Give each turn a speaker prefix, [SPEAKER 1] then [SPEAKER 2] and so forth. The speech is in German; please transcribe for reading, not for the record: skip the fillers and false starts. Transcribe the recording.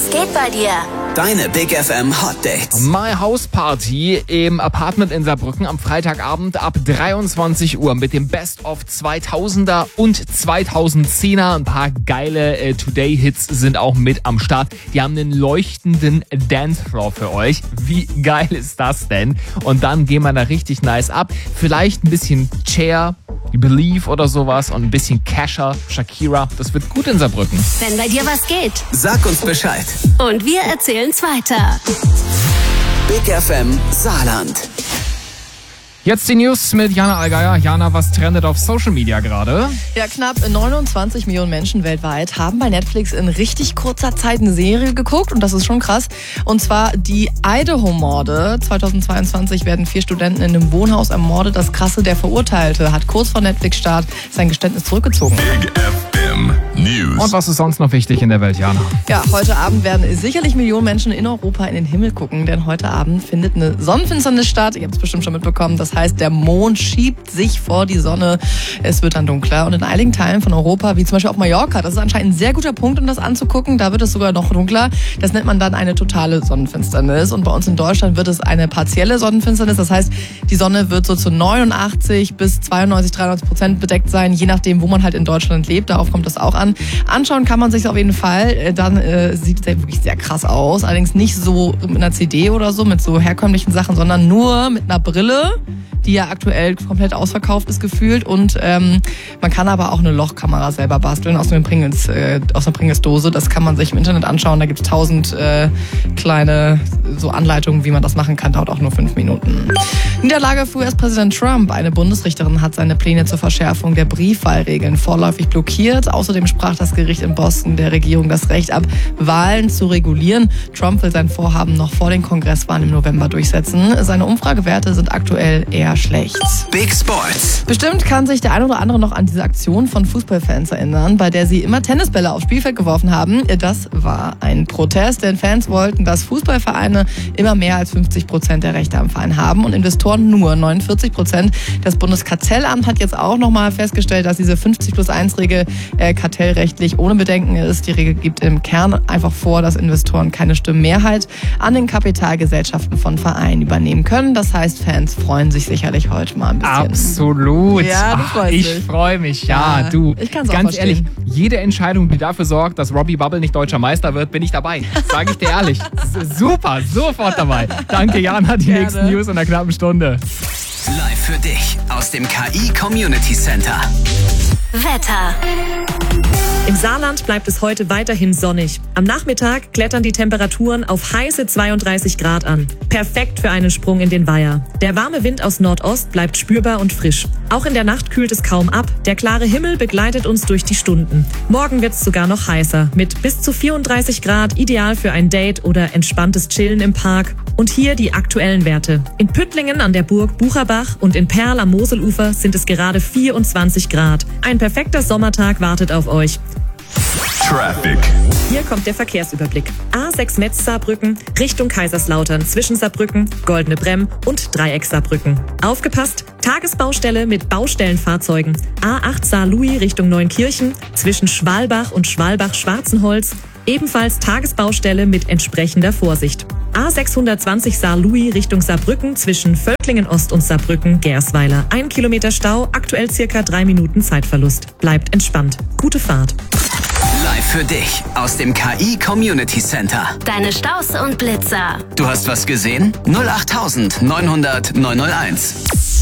[SPEAKER 1] geht bei dir?
[SPEAKER 2] Deine Big FM Hot Dates.
[SPEAKER 3] My House Party im Apartment in Saarbrücken am Freitagabend ab 23 Uhr mit dem Best of 2000er und 2010er. Ein paar geile Today-Hits sind auch mit am Start. Die haben einen leuchtenden Dancefloor für euch. Wie geil ist das denn? Und dann gehen wir da richtig nice ab. Vielleicht ein bisschen Cher, Believe oder sowas und ein bisschen Kesha, Shakira. Das wird gut in Saarbrücken.
[SPEAKER 1] Wenn bei dir was geht.
[SPEAKER 2] Sag uns Bescheid.
[SPEAKER 1] Und wir erzählen's weiter.
[SPEAKER 2] Big FM Saarland.
[SPEAKER 3] Jetzt die News mit Jana Allgeier. Jana, was trendet auf Social Media gerade?
[SPEAKER 4] Ja, knapp 29 Millionen Menschen weltweit haben bei Netflix in richtig kurzer Zeit eine Serie geguckt und das ist schon krass. Und zwar die Idaho-Morde. 2022 werden 4 Studenten in einem Wohnhaus ermordet. Das Krasse, der Verurteilte hat kurz vor Netflix-Start sein Geständnis zurückgezogen.
[SPEAKER 5] Big FM News.
[SPEAKER 3] Und was ist sonst noch wichtig in der Welt, Jana?
[SPEAKER 4] Ja, heute Abend werden sicherlich Millionen Menschen in Europa in den Himmel gucken, denn heute Abend findet eine Sonnenfinsternis statt. Ihr habt es bestimmt schon mitbekommen. Das heißt, der Mond schiebt sich vor die Sonne. Es wird dann dunkler. Und in einigen Teilen von Europa, wie zum Beispiel auf Mallorca, das ist anscheinend ein sehr guter Punkt, um das anzugucken. Da wird es sogar noch dunkler. Das nennt man dann eine totale Sonnenfinsternis. Und bei uns in Deutschland wird es eine partielle Sonnenfinsternis. Das heißt, die Sonne wird so zu 89 bis 92-93% bedeckt sein, je nachdem, wo man halt in Deutschland lebt. Darauf kommt es auch an. Anschauen kann man sich auf jeden Fall. Dann sieht es wirklich sehr krass aus. Allerdings nicht so mit einer CD oder so, mit so herkömmlichen Sachen, sondern nur mit einer Brille, die ja aktuell komplett ausverkauft ist gefühlt. Und man kann aber auch eine Lochkamera selber basteln aus einer Pringles-Dose. Das kann man sich im Internet anschauen. Da gibt es 1000 kleine so Anleitungen, wie man das machen kann. Dauert auch nur 5 Minuten. Niederlage für US-Präsident Trump. Eine Bundesrichterin hat seine Pläne zur Verschärfung der Briefwahlregeln vorläufig blockiert. Außerdem sprach das Gericht in Boston der Regierung das Recht ab, Wahlen zu regulieren. Trump will sein Vorhaben noch vor den Kongresswahlen im November durchsetzen. Seine Umfragewerte sind aktuell eher schlecht.
[SPEAKER 2] Big Sports.
[SPEAKER 4] Bestimmt kann sich der ein oder andere noch an diese Aktion von Fußballfans erinnern, bei der sie immer Tennisbälle aufs Spielfeld geworfen haben. Das war ein Protest, denn Fans wollten, dass Fußballvereine immer mehr als 50% der Rechte am Verein haben und Investoren nur 49%. Das Bundeskartellamt hat jetzt auch nochmal festgestellt, dass diese 50+1-Regel kartellrechtlich ohne Bedenken ist. Die Regel gibt im Kern einfach vor, dass Investoren keine Stimmmehrheit an den Kapitalgesellschaften von Vereinen übernehmen können. Das heißt, Fans freuen sich sicherlich heute mal ein bisschen.
[SPEAKER 3] Absolut.
[SPEAKER 4] Ja, du freust dich.
[SPEAKER 3] Ich freue mich. Ja, du.
[SPEAKER 4] Ich kann's auch
[SPEAKER 3] ganz
[SPEAKER 4] verstehen.
[SPEAKER 3] ehrlich, jede Entscheidung, die dafür sorgt, dass Robbie Bubble nicht deutscher Meister wird, bin ich dabei. Sage ich dir ehrlich. Super, sofort dabei. Danke, Jana. Die
[SPEAKER 4] Gerne.
[SPEAKER 3] nächsten News in einer knappen Stunde.
[SPEAKER 2] Live für dich aus dem KI Community Center.
[SPEAKER 1] Wetter.
[SPEAKER 6] Im Saarland bleibt es heute weiterhin sonnig. Am Nachmittag klettern die Temperaturen auf heiße 32 Grad an. Perfekt für einen Sprung in den Weiher. Der warme Wind aus Nordost bleibt spürbar und frisch. Auch in der Nacht kühlt es kaum ab. Der klare Himmel begleitet uns durch die Stunden. Morgen wird es sogar noch heißer. Mit bis zu 34 Grad, ideal für ein Date oder entspanntes Chillen im Park. Und hier die aktuellen Werte. In Püttlingen an der Burg Bucherbach und in Perl am Moselufer sind es gerade 24 Grad. Ein perfekter Sommertag wartet auf euch.
[SPEAKER 5] Traffic.
[SPEAKER 6] Hier kommt der Verkehrsüberblick. A6 Metz Saarbrücken, Richtung Kaiserslautern, zwischen Saarbrücken, Goldene Bremm und Dreieck Saarbrücken. Aufgepasst, Tagesbaustelle mit Baustellenfahrzeugen. A8 Saar-Louis Richtung Neunkirchen, zwischen Schwalbach und Schwalbach-Schwarzenholz. Ebenfalls Tagesbaustelle mit entsprechender Vorsicht. A620 Saar-Louis Richtung Saarbrücken, zwischen Völklingen-Ost und Saarbrücken-Gersweiler. 1 Kilometer Stau, aktuell circa 3 Minuten Zeitverlust. Bleibt entspannt. Gute Fahrt.
[SPEAKER 2] Live für dich aus dem KI Community Center.
[SPEAKER 1] Deine Staus und Blitzer.
[SPEAKER 2] Du hast was gesehen? 08900 901.